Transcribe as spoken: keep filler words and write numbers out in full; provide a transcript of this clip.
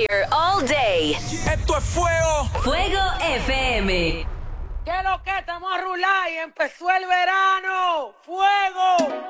fire all day. Esto es fuego. Fuego F M. ¿Qué lo que? Estamos a rular y empezó el verano. ¡Fuego!